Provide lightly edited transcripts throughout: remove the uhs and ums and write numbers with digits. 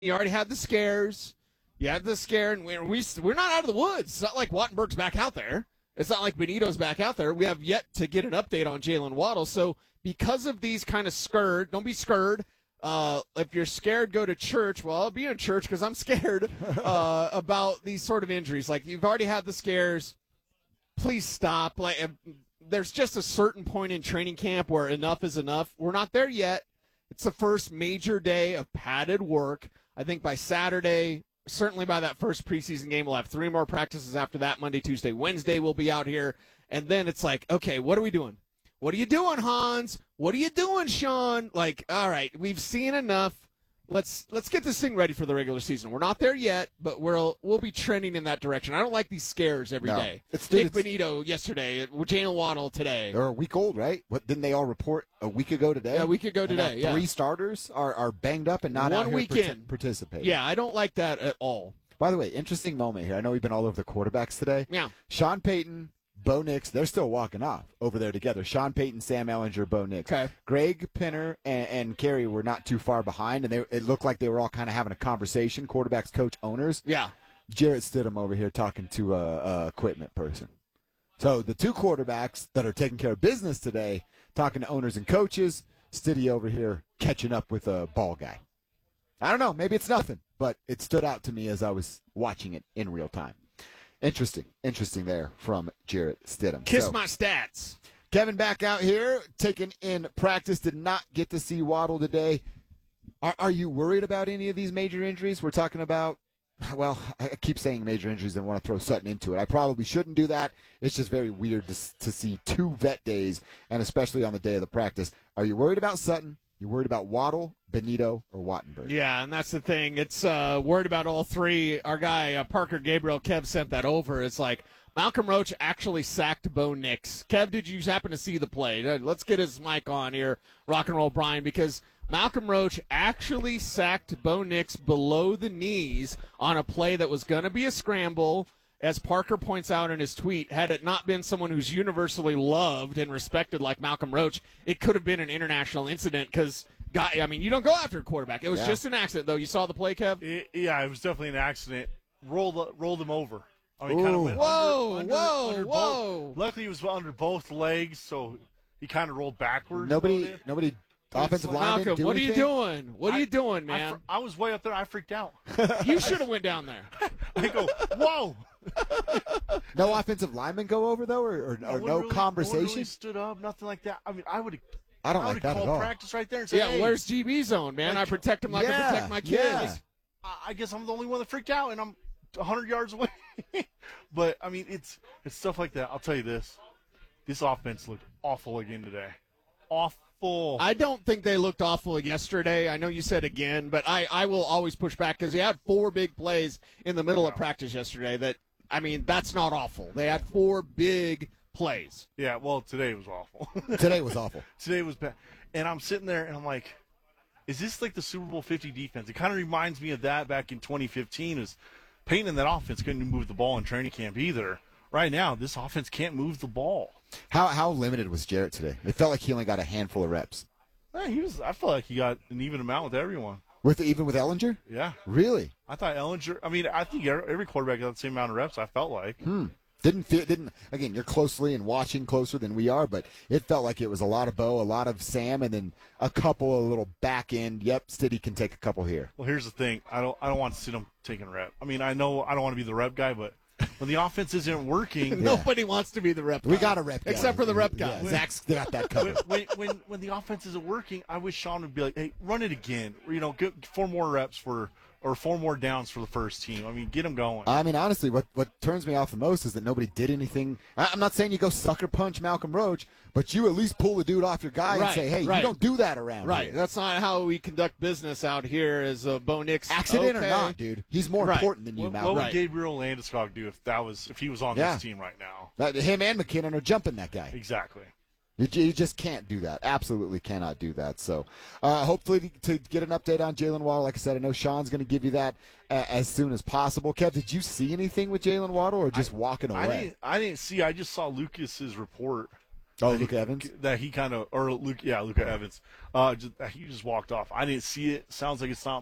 You already had the scares. You had the scare, and we're not out of the woods. It's not like Wattenberg's back out there. It's not like Benito's back out there. We have yet to get an update on Jalen Waddle. So because of these kind of don't be scared. If you're scared, go to church. Well, I'll be in church because I'm scared about these sort of injuries. Like, you've already had the scares. Please stop. There's just a certain point in training camp where enough is enough. We're not there yet. It's the first major day of padded work. I think by Saturday, certainly by that first preseason game, we'll have 3 more practices after that. Monday, Tuesday, Wednesday, we'll be out here. And then it's like, okay, what are we doing? What are you doing, Hans? What are you doing, Sean? Like, all right, we've seen enough. Let's get this thing ready for the regular season. We're not there yet, but we'll be trending in that direction. I don't like these scares every day. Nick Benito yesterday, Jalen Waddle today. They're a week old, right? What didn't they all report a week ago today? Yeah, a week ago today. Yeah, 3 starters are banged up and not out here participating. Yeah, I don't like that at all. By the way, interesting moment here. I know we've been all over the quarterbacks today. Yeah, Sean Payton, Bo Nix, they're still walking off over there together. Sean Payton, Sam Ehlinger, Bo Nix. Okay. Greg Pinner and Kerry were not too far behind, and it looked like they were all kind of having a conversation, quarterbacks, coach, owners. Yeah. Jarrett Stidham over here talking to a equipment person. So the 2 quarterbacks that are taking care of business today, talking to owners and coaches, Stiddy over here catching up with a ball guy. I don't know. Maybe it's nothing, but it stood out to me as I was watching it in real time. Interesting there from Jarrett Stidham. Kiss my stats. Kevin back out here, taking in practice. Did not get to see Waddle today. Are you worried about any of these major injuries? We're talking about, well, I keep saying major injuries and want to throw Sutton into it. I probably shouldn't do that. It's just very weird to see 2 vet days, and especially on the day of the practice. Are you worried about Sutton? You worried about Waddle, Benito, or Wattenberg? Yeah, and that's the thing. It's worried about all 3. Our guy, Parker Gabriel, Kev sent that over. It's like Malcolm Roach actually sacked Bo Nix. Kev, did you happen to see the play? Let's get his mic on here, Rock and Roll Brian, because Malcolm Roach actually sacked Bo Nix below the knees on a play that was going to be a scramble. As Parker points out in his tweet, had it not been someone who's universally loved and respected like Malcolm Roach, it could have been an international incident because, you don't go after a quarterback. It was just an accident, though. You saw the play, Kev? It was definitely an accident. Rolled him over. Kind of went whoa. Both. Luckily, he was under both legs, so he kind of rolled backwards. Nobody offensive lineman Malcolm, what anything? Are you doing? What are you doing, man? I was way up there. I freaked out. You should have went down there. I go, whoa. No offensive lineman go over, though, or no really, conversation? No one really stood up, nothing like that. I mean, I don't like that at all. Practice right there and say, hey, where's GB zone, man? I protect him like I protect my kids. Yeah. I guess I'm the only one that freaked out, and I'm 100 yards away. But, I mean, it's stuff like that. I'll tell you this. This offense looked awful again today. Awful. I don't think they looked awful yesterday. I know you said again, but I will always push back because they had 4 big plays in the middle of practice yesterday that's not awful. They had 4 big plays. Yeah, well, today was awful. Today was awful. Today was bad. And I'm sitting there, and I'm like, is this like the Super Bowl 50 defense? It kind of reminds me of that back in 2015. Is Payton and that offense couldn't move the ball in training camp either. Right now, this offense can't move the ball. How limited was Jarrett today? It felt like he only got a handful of reps. I felt like he got an even amount with everyone. Even with Ehlinger? Yeah. Really? I thought Ehlinger. I think every quarterback got the same amount of reps. I felt like. Didn't again? You're closely and watching closer than we are, but it felt like it was a lot of Bo, a lot of Sam, and then a couple of little back end. Yep, Stiddy can take a couple here. Well, here's the thing. I don't want to see him taking rep. I know I don't want to be the rep guy, but when the offense isn't working, nobody wants to be the rep guy. We got a rep guy. Except for the rep guy. Yeah, Zach's got that covered. When the offense isn't working, I wish Sean would be like, hey, run it again. Get 4 more reps or 4 more downs for the first team. Get them going. Honestly, what turns me off the most is that nobody did anything. I'm not saying you go sucker punch Malcolm Roach, but you at least pull the dude off your guy and say, hey, you don't do that around here. That's not how we conduct business out here as Bo Nix. Accident or not, dude. He's more important than you, Malcolm. What would Gabriel Landeskog do if he was on this team right now? Him and McKinnon are jumping that guy. Exactly. You just can't do that. Absolutely cannot do that. So hopefully to get an update on Jalen Waddle, like I said, I know Sean's going to give you that as soon as possible. Kev, did you see anything with Jalen Waddle or just walking away? I didn't see. I just saw Lucas's report. Oh, Luke Evans? That he Luka Evans. He just walked off. I didn't see it. Sounds like it's not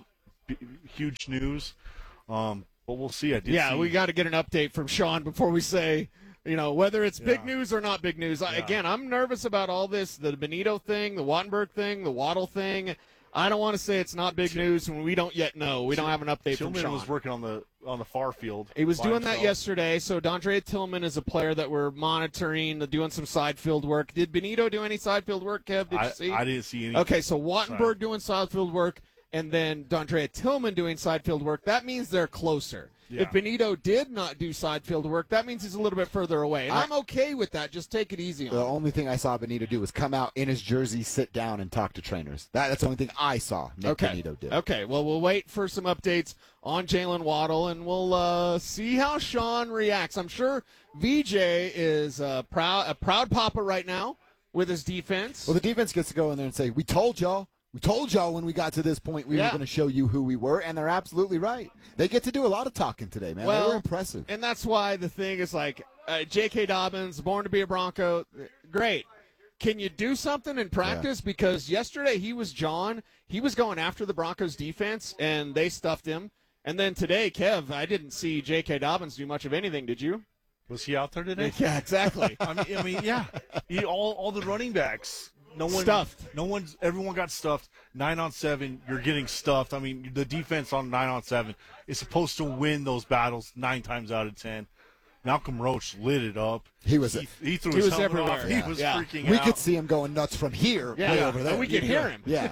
huge news. But we'll see. I did. Yeah, see, we got to get an update from Sean before we say, whether it's big Yeah. news or not big news. Yeah. Again, I'm nervous about all this, the Benito thing, the Wattenberg thing, the Waddle thing. I don't want to say it's not big news when we don't yet know. We don't have an update from Tillman Sean. was working on the far field. He was by doing that himself. yesterday. So Dondre Tillman is a player that we're monitoring, doing some side field work. Did Benito do any side field work, Kev? Did you see? I didn't see any. Okay, so Wattenberg doing side field work, and then Dondre Tillman doing side field work. That means they're closer. Yeah. If Benito did not do side field work, that means he's a little bit further away. And I'm okay with that. Just take it easy on The him. only thing I saw Benito do was come out in his jersey, sit down, and talk to trainers. That's the only thing I saw Nick Benito did. Okay, well, we'll wait for some updates on Jalen Waddle, and we'll see how Sean reacts. I'm sure VJ is a proud papa right now with his defense. Well, the defense gets to go in there and say, "We told y'all. We told y'all when we got to this point we were Yeah. going to show you who we were," and they're absolutely right. They get to do a lot of talking today, man. They were impressive. And that's why the thing is like, J.K. Dobbins, born to be a Bronco, great. Can you do something in practice? Because yesterday he was going after the Broncos defense, and they stuffed him. And then today, Kev, I didn't see J.K. Dobbins do much of anything, did you? Was he out there today? Yeah, exactly. I mean, yeah. All the running backs. Stuffed. Everyone got stuffed. 9-on-7, you're getting stuffed. I mean, the defense on 9-on-7 is supposed to win those battles 9 times out of 10. Malcolm Roach lit it up. He was he threw he his was helmet everywhere. off. Yeah. He was Yeah. freaking We out. could see him going nuts from here, way over there. And we could hear him. Yeah.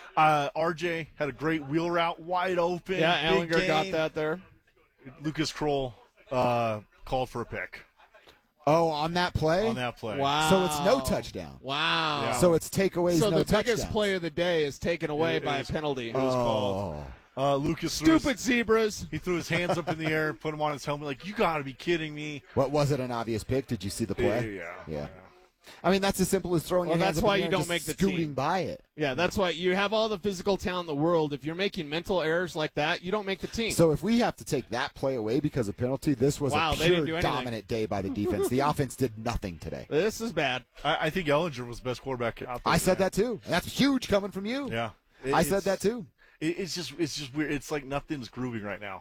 RJ had a great wheel route, wide open. Yeah, big Ellinger got gain. that there. Lucas Kroll called for a pick Oh, on that play? on that play. Wow. So it's no touchdown. Wow. Yeah. So it's takeaways, So no the touchdowns. biggest play of the day is taken away It by a is. penalty. It was called. Lucas threw Stupid zebras. he threw his hands up in the air, put him on his helmet. Like, you got to be kidding me. What was it? An obvious pick? Did you see the play? Yeah. I mean, that's as simple as throwing Well, your hands that's up in why the you air don't and make just the team. scooting by it. Yeah, that's why you have all the physical talent in the world. If you're making mental errors like that, you don't make the team. So if we have to take that play away because of penalty, this was Wow, a they didn't do pure anything. dominant day by the defense. The offense did nothing today. This is bad. I think Ellinger was the best quarterback out there. I said today. that too. And that's huge coming from you. Yeah. I said that too. It's just weird. It's like nothing's grooving right now.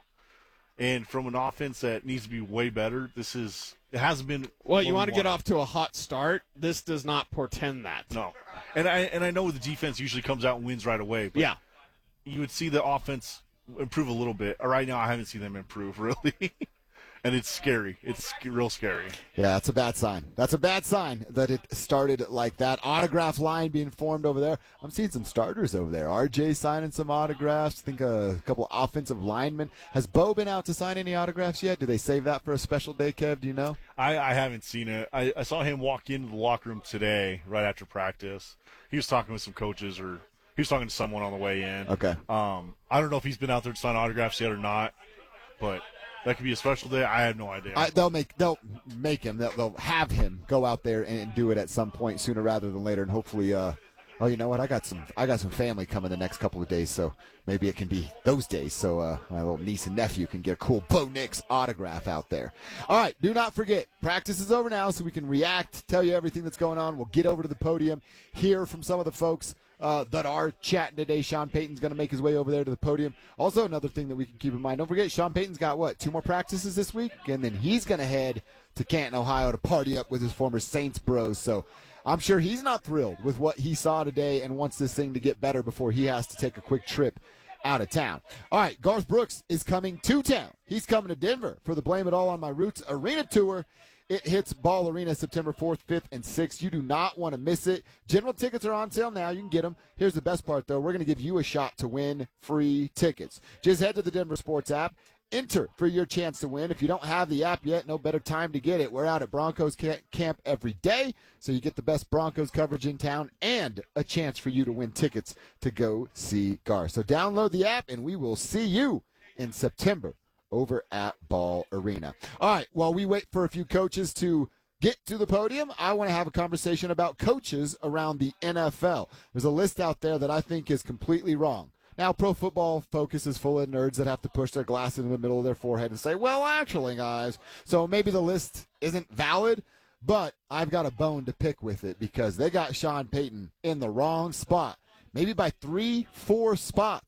And from an offense that needs to be way better, it hasn't been. Well, what you we want to get wanted. off to a hot start. This does not portend that. No, and I know the defense usually comes out and wins right away. But Yeah. you would see the offense improve a little bit. Right now, I haven't seen them improve really, and it's scary. It's real scary. Yeah, that's a bad sign. That's a bad sign that it started like that. Autograph line being formed over there. I'm seeing some starters over there. RJ signing some autographs. I think a couple offensive linemen. Has Bo been out to sign any autographs yet? Do they save that for a special day, Kev? Do you know? I haven't seen it. I saw him walk into the locker room today, right after practice. He was talking with some coaches, or he was talking to someone on the way in. Okay. I don't know if he's been out there to sign autographs yet or not, but that could be a special day. I have no idea. They'll make him. They'll have him go out there and do it at some point sooner rather than later, and hopefully. Oh, you know what? I got some family coming the next couple of days, so maybe it can be those days. So my little niece and nephew can get a cool Bo Nix autograph out there. All right, do not forget, practice is over now, so we can react, tell you everything that's going on. We'll get over to the podium, hear from some of the folks that are chatting today. Sean Payton's going to make his way over there to the podium. Also, another thing that we can keep in mind, don't forget, Sean Payton's got, 2 more practices this week? And then he's going to head to Canton, Ohio to party up with his former Saints bros. So I'm sure he's not thrilled with what he saw today and wants this thing to get better before he has to take a quick trip out of town. All right, Garth Brooks is coming to town. He's coming to Denver for the Blame It All on My Roots Arena Tour. It hits Ball Arena September 4th, 5th, and 6th. You do not want to miss it. General tickets are on sale now. You can get them. Here's the best part, though. We're going to give you a shot to win free tickets. Just head to the Denver Sports app. Enter for your chance to win. If you don't have the app yet, no better time to get it. We're out at Broncos camp every day, so you get the best Broncos coverage in town and a chance for you to win tickets to go see Garth. So download the app, and we will see you in September over at Ball Arena. All right, while we wait for a few coaches to get to the podium, I want to have a conversation about coaches around the NFL. There's a list out there that I think is completely wrong. Now, Pro Football Focus is full of nerds that have to push their glasses in the middle of their forehead and say, well, actually, guys. So maybe the list isn't valid, but I've got a bone to pick with it because they got Sean Payton in the wrong spot, maybe by 3-4 spots.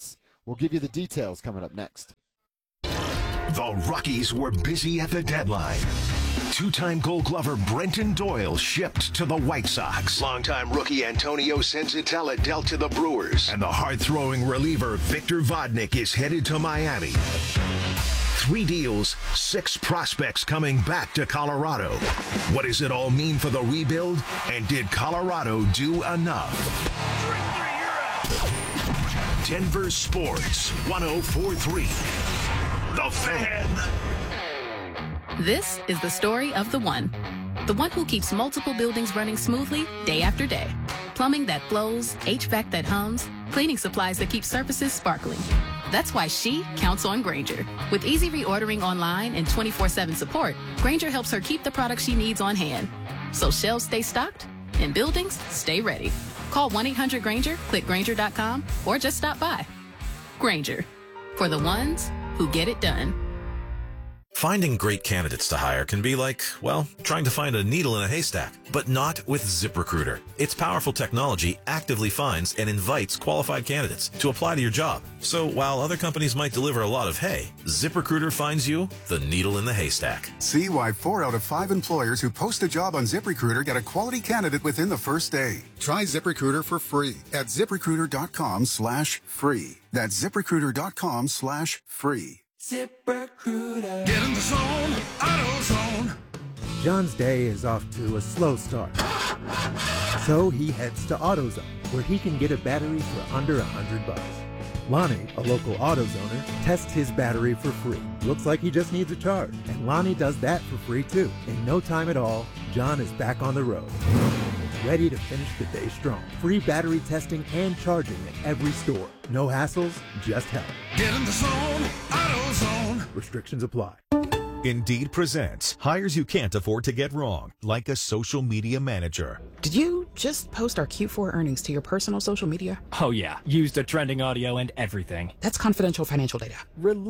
We'll give you the details coming up next. The Rockies were busy at the deadline. Two-time Gold Glover Brenton Doyle shipped to the White Sox. Longtime rookie Antonio Senzatella dealt to the Brewers. And the hard-throwing reliever Victor Vodnik is headed to Miami. 3 deals, 6 prospects coming back to Colorado. What does it all mean for the rebuild? And did Colorado do enough? Denver Sports 104.3. The Fan. This is the story of the one who keeps multiple buildings running smoothly day after day. Plumbing that flows, HVAC that hums, cleaning supplies that keep surfaces sparkling. That's why she counts on Grainger. With easy reordering online and 24/7 support, Grainger helps her keep the products she needs on hand. So shelves stay stocked and buildings stay ready. Call 1-800-GRAINGER, click Grainger.com, or just stop by. Grainger, for the ones who get it done. Finding great candidates to hire can be like, well, trying to find a needle in a haystack, but not with ZipRecruiter. Its powerful technology actively finds and invites qualified candidates to apply to your job. So while other companies might deliver a lot of hay, ZipRecruiter finds you the needle in the haystack. See why 4 out of 5 employers who post a job on ZipRecruiter get a quality candidate within the first day. Try ZipRecruiter for free at ZipRecruiter.com/free. That's ZipRecruiter.com/free. ZipRecruiter. Get in the zone, AutoZone. John's day is off to a slow start. So he heads to AutoZone, where he can get a battery for under $100. Lonnie, a local AutoZoner, tests his battery for free. Looks like he just needs a charge, and Lonnie does that for free too. In no time at all, John is back on the road, ready to finish the day strong. Free battery testing and charging at every store. No hassles, just help. Get in the zone, AutoZone. Restrictions apply. Indeed presents hires you can't afford to get wrong, like a social media manager. Did you just post our Q4 earnings to your personal social media? Oh yeah, used the trending audio and everything. That's confidential financial data.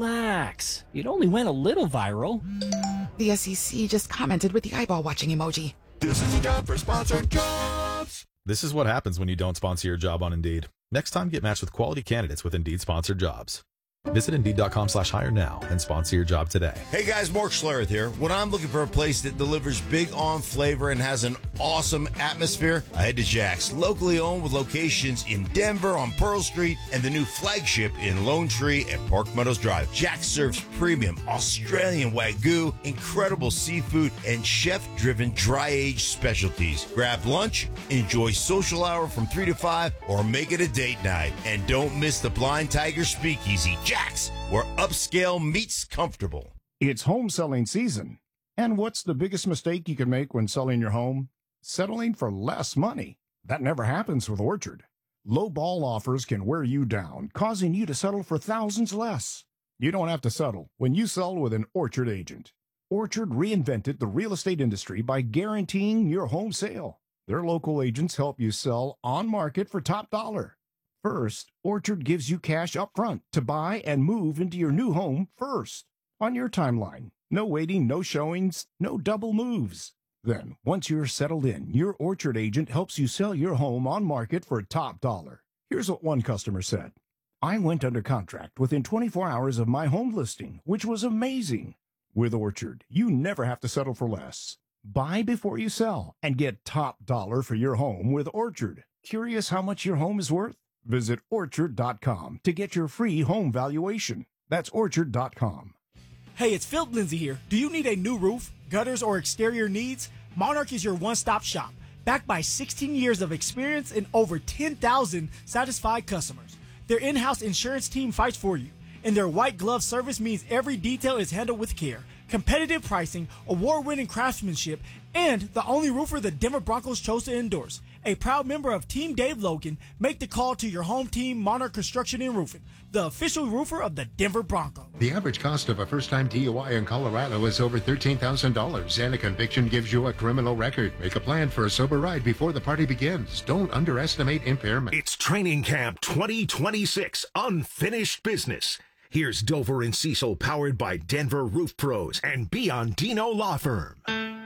Relax. It only went a little viral. The SEC just commented with the eyeball watching emoji. This is a job for sponsored jobs. This is what happens when you don't sponsor your job on Indeed. Next time, get matched with quality candidates with Indeed sponsored jobs. Visit Indeed.com/hire now and sponsor your job today. Hey guys, Mark Schlereth here. When I'm looking for a place that delivers big on flavor and has an awesome atmosphere, I head to Jack's. Locally owned with locations in Denver on Pearl Street and the new flagship in Lone Tree and Park Meadows Drive. Jack's serves premium Australian Wagyu, incredible seafood, and chef-driven dry-aged specialties. Grab lunch, enjoy social hour from 3 to 5, or make it a date night. And don't miss the Blind Tiger Speakeasy, Jack's, where upscale meets comfortable. It's home selling season. And what's the biggest mistake you can make when selling your home? Settling for less money. That never happens with Orchard. Low ball offers can wear you down, causing you to settle for thousands less. You don't have to settle when you sell with an Orchard agent. Orchard reinvented the real estate industry by guaranteeing your home sale. Their local agents help you sell on market for top dollar. First, Orchard gives you cash up front to buy and move into your new home first, on your timeline. No waiting, no showings, no double moves. Then, once you're settled in, your Orchard agent helps you sell your home on market for top dollar. Here's what one customer said. I went under contract within 24 hours of my home listing, which was amazing. With Orchard, you never have to settle for less. Buy before you sell and get top dollar for your home with Orchard. Curious how much your home is worth? Visit Orchard.com to get your free home valuation. That's Orchard.com. Hey, it's Phil Lindsay here. Do you need a new roof, gutters, or exterior needs? Monarch is your one-stop shop, backed by 16 years of experience and over 10,000 satisfied customers. Their in-house insurance team fights for you, and their white glove service means every detail is handled with care. Competitive pricing, award-winning craftsmanship, and the only roofer the Denver Broncos chose to endorse. A proud member of Team Dave Logan, make the call to your home team, Monarch Construction and Roofing, the official roofer of the Denver Broncos. The average cost of a first-time DUI in Colorado is over $13,000, and a conviction gives you a criminal record. Make a plan for a sober ride before the party begins. Don't underestimate impairment. It's Training Camp 2026, Unfinished Business. Here's Dover and Cecil, powered by Denver Roof Pros and Biondino Law Firm.